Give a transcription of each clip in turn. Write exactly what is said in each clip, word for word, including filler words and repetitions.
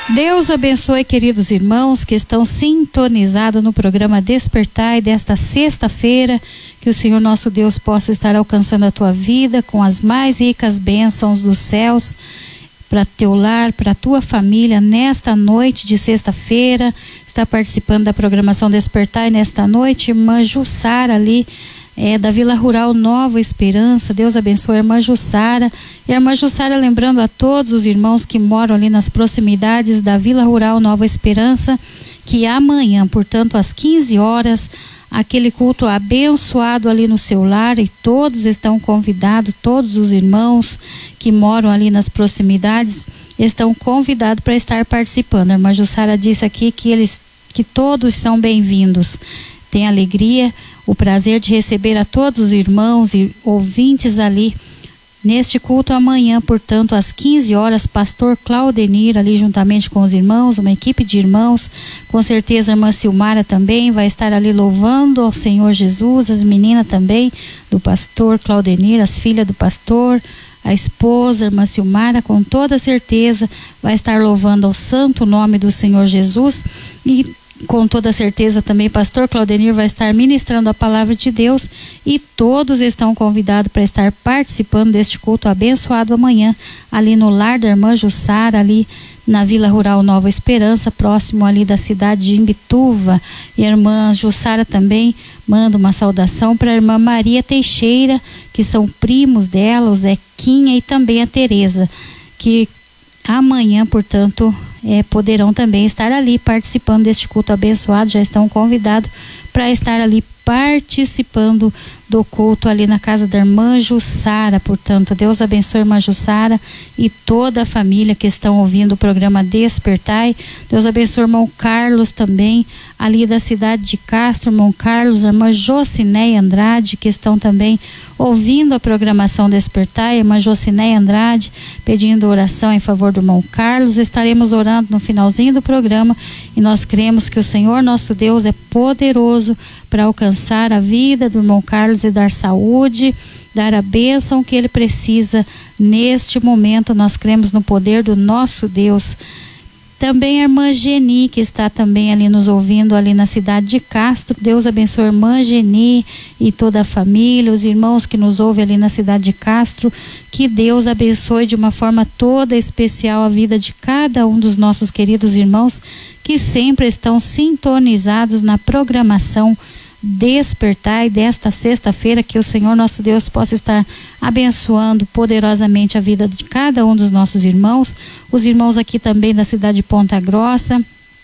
Deus abençoe, queridos irmãos que estão sintonizados no programa Despertai desta sexta-feira, que o Senhor nosso Deus possa estar alcançando a tua vida com as mais ricas bênçãos dos céus para teu lar, para a tua família nesta noite de sexta-feira. Está participando da programação Despertai nesta noite, irmã Jussara ali, É, da Vila Rural Nova Esperança. Deus abençoe a irmã Jussara. E a irmã Jussara lembrando a todos os irmãos que moram ali nas proximidades da Vila Rural Nova Esperança, que amanhã, portanto, às quinze horas, aquele culto abençoado ali no seu lar, e todos estão convidados, todos os irmãos que moram ali nas proximidades estão convidados para estar participando. A irmã Jussara disse aqui que eles, que todos são bem-vindos. Tem alegria, o prazer de receber a todos os irmãos e ouvintes ali neste culto amanhã, portanto, às quinze horas, pastor Claudenir ali juntamente com os irmãos, uma equipe de irmãos, com certeza a irmã Silmara também vai estar ali louvando ao Senhor Jesus, as meninas também do pastor Claudenir, as filhas do pastor, a esposa, a irmã Silmara, com toda certeza vai estar louvando ao santo nome do Senhor Jesus. E com toda certeza também pastor Claudenir vai estar ministrando a palavra de Deus, e todos estão convidados para estar participando deste culto abençoado amanhã, ali no lar da irmã Jussara, ali na Vila Rural Nova Esperança, próximo ali da cidade de Imbituva. E a irmã Jussara também manda uma saudação para a irmã Maria Teixeira, que são primos dela, o Zequinha e também a Tereza, que amanhã, portanto, é, poderão também estar ali participando deste culto abençoado. Já estão convidados para estar ali participando do culto ali na casa da irmã Jussara. Portanto, Deus abençoe a irmã Jussara e toda a família que estão ouvindo o programa Despertai. Deus abençoe o irmão Carlos também, ali da cidade de Castro, irmão Carlos, a irmã Jocineia Andrade, que estão também ouvindo a programação Despertai. A irmã Jocineia Andrade pedindo oração em favor do irmão Carlos. Estaremos orando no finalzinho do programa, e nós cremos que o Senhor nosso Deus é poderoso para alcançar a vida do irmão Carlos e dar saúde, dar a bênção que ele precisa neste momento. Nós cremos no poder do nosso Deus. Também a irmã Geni, que está também ali nos ouvindo ali na cidade de Castro. Deus abençoe a irmã Geni e toda a família, os irmãos que nos ouvem ali na cidade de Castro. Que Deus abençoe de uma forma toda especial a vida de cada um dos nossos queridos irmãos que sempre estão sintonizados na programação Despertai desta sexta-feira. Que o Senhor nosso Deus possa estar abençoando poderosamente a vida de cada um dos nossos irmãos, os irmãos aqui também da cidade de Ponta Grossa,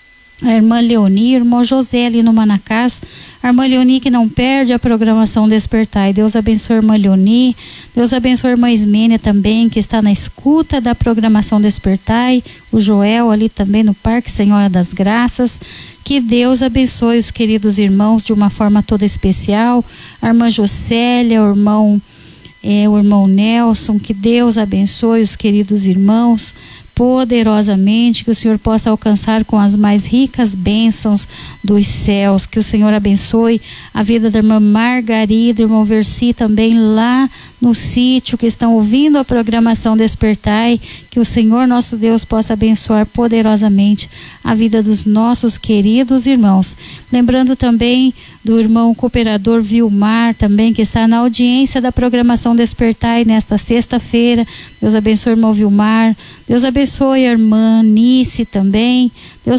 a irmã Leoni, o irmão José ali no Manacás, a irmã Leoni que não perde a programação Despertai. Deus abençoe a irmã Leoni, Deus abençoe a irmã Ismênia também, que está na escuta da programação Despertai, o Joel ali também no Parque Senhora das Graças. Que Deus abençoe os queridos irmãos de uma forma toda especial, a irmã Jocélia, o irmão, é, o irmão Nelson. Que Deus abençoe os queridos irmãos poderosamente, que o Senhor possa alcançar com as mais ricas bênçãos dos céus. Que o Senhor abençoe a vida da irmã Margarida, irmão Versi também lá no sítio, que estão ouvindo a programação Despertai. Que o Senhor nosso Deus possa abençoar poderosamente a vida dos nossos queridos irmãos. Lembrando também do irmão cooperador Vilmar também, que está na audiência da programação Despertai nesta sexta-feira. Deus abençoe o irmão Vilmar, Deus abençoe a irmã Nice também, Deus